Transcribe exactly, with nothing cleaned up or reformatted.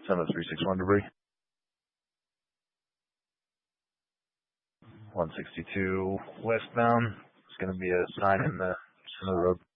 seven three six one debris. one sixty-two westbound. It's going to be a sign in the center of the road.